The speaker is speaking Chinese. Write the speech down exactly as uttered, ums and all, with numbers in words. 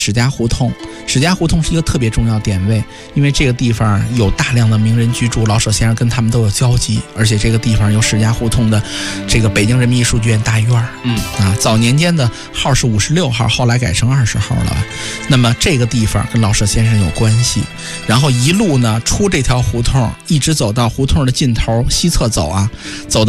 史家胡同。史家胡同是一个特别重要点位，因为这个地方有大量的名人居住，老舍先生跟他们都有交集，而且这个地方有史家胡同的这个北京人民艺术剧院大院。嗯啊，早年间的号是五十六号，后来改成二十号了吧。那么这个地方跟老舍先生有关系，然后一路呢出这条胡同，一直走到胡同的尽头，西侧走啊，走到